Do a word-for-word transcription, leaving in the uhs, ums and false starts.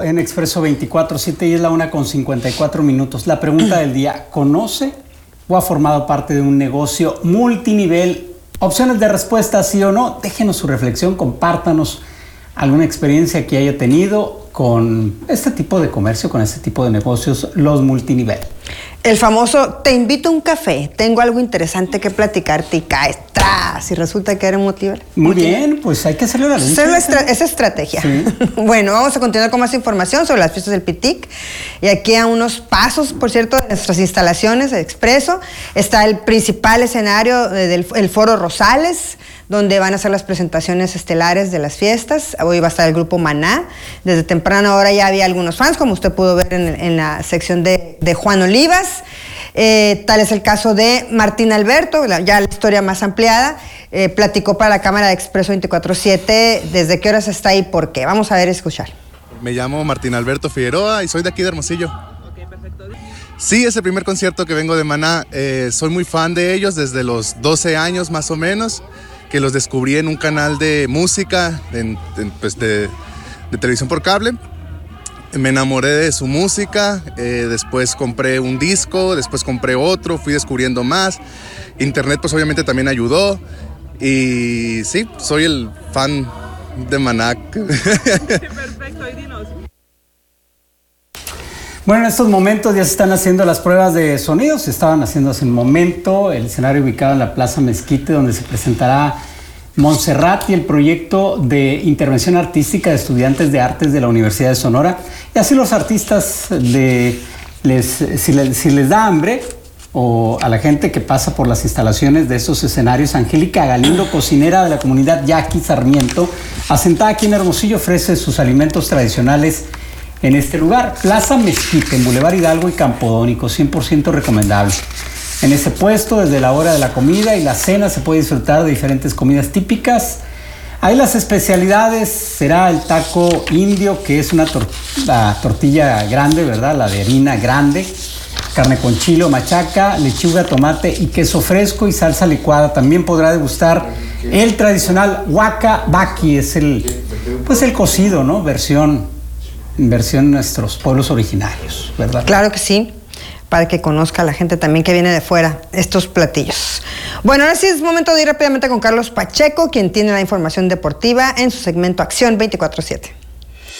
regreso en Expreso veinticuatro siete y es la una con cincuenta y cuatro minutos. La pregunta del día: ¿conoce o ha formado parte de un negocio multinivel? Opciones de respuesta, sí o no. Déjenos su reflexión, compártanos alguna experiencia que haya tenido con este tipo de comercio, con este tipo de negocios, los multinivel. El famoso, te invito a un café, tengo algo interesante que platicarte y caes tras, y resulta que era un multinivel. Muy bien, pues hay que hacerle la lucha. Esa es estrategia. Sí. Bueno, vamos a continuar con más información sobre las fiestas del Pitic. Y aquí a unos pasos, por cierto, de nuestras instalaciones de Expreso, está el principal escenario del el Foro Rosales, donde van a ser las presentaciones estelares de las fiestas. Hoy va a estar el grupo Maná. Desde temprana hora ya había algunos fans, como usted pudo ver en, en la sección de, de Juan Olivas. Eh, tal es el caso de Martín Alberto, la, ya la historia más ampliada. Eh, platicó para la cámara de Expreso veinticuatro siete desde qué horas está ahí y por qué. Vamos a ver y escuchar. Me llamo Martín Alberto Figueroa y soy de aquí de Hermosillo. Sí, es el primer concierto que vengo de Maná. Eh, soy muy fan de ellos desde los doce años más o menos, que los descubrí en un canal de música, en, en, pues de, de televisión por cable. Me enamoré de su música, eh, después compré un disco, después compré otro, fui descubriendo más. Internet pues obviamente también ayudó y sí, soy el fan de Maná. Perfecto, y dinos. Bueno, en estos momentos ya se están haciendo las pruebas de sonido, se estaban haciendo hace un momento, el escenario ubicado en la Plaza Mezquite, donde se presentará Montserrat y el proyecto de intervención artística de estudiantes de artes de la Universidad de Sonora. Y así los artistas, de, les, si, les, si les da hambre, o a la gente que pasa por las instalaciones de estos escenarios, Angélica Galindo, cocinera de la comunidad Yaqui Sarmiento, asentada aquí en Hermosillo, ofrece sus alimentos tradicionales en este lugar. Plaza Mezquite, en Boulevard Hidalgo y Campodónico, cien por ciento recomendable. En ese puesto, desde la hora de la comida y la cena, se puede disfrutar de diferentes comidas típicas. Ahí las especialidades será el taco indio, que es una tor la tortilla grande, ¿verdad? La de harina grande, carne con chile o machaca, lechuga, tomate y queso fresco y salsa licuada. También podrá degustar el tradicional huaca baqui, es el, pues el cocido, ¿no? Versión, versión de nuestros pueblos originarios, ¿verdad? Claro que sí, para que conozca a la gente también que viene de fuera estos platillos. Bueno, ahora sí es momento de ir rápidamente con Carlos Pacheco, quien tiene la información deportiva en su segmento Acción veinticuatro siete.